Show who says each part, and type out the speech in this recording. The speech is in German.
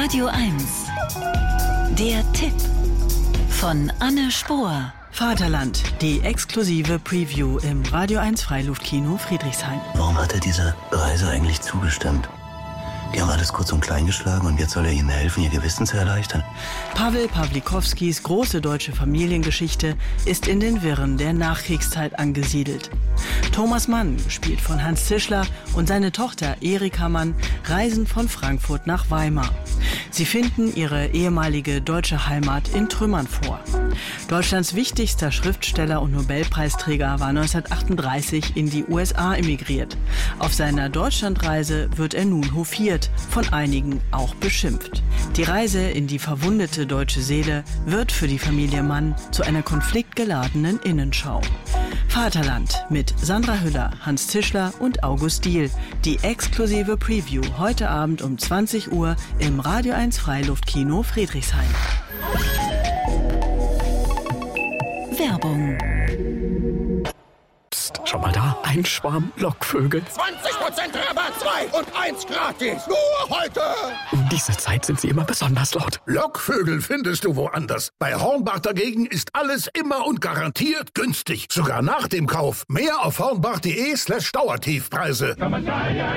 Speaker 1: Radio 1. Der Tipp von Anne Spohr.
Speaker 2: Vaterland, die exklusive Preview im Radio 1 Freiluftkino Friedrichshain.
Speaker 3: Warum hat er dieser Reise eigentlich zugestimmt? Die haben alles kurz und klein geschlagen und jetzt soll er ihnen helfen, ihr Gewissen zu erleichtern.
Speaker 2: Pawel Pawlikowskis große deutsche Familiengeschichte ist in den Wirren der Nachkriegszeit angesiedelt. Thomas Mann, gespielt von Hans Zischler, und seine Tochter Erika Mann reisen von Frankfurt nach Weimar. Sie finden ihre ehemalige deutsche Heimat in Trümmern vor. Deutschlands wichtigster Schriftsteller und Nobelpreisträger war 1938 in die USA emigriert. Auf seiner Deutschlandreise wird er nun hofiert, von einigen auch beschimpft. Die Reise in die verwundete deutsche Seele wird für die Familie Mann zu einer konfliktgeladenen Innenschau. Vaterland mit Sandra Hüller, Hans Zischler und August Diehl. Die exklusive Preview heute Abend um 20 Uhr im Radio 1 Freiluftkino Friedrichshain.
Speaker 1: Werbung.
Speaker 4: Psst, schon mal da? Ein Schwarm Lockvögel.
Speaker 5: 20% Rabatt, 2 und 1 gratis. Nur heute.
Speaker 4: Um diese Zeit sind sie immer besonders laut.
Speaker 5: Lockvögel findest du woanders. Bei Hornbach dagegen ist alles immer und garantiert günstig. Sogar nach dem Kauf. Mehr auf hornbach.de/Dauertiefpreise.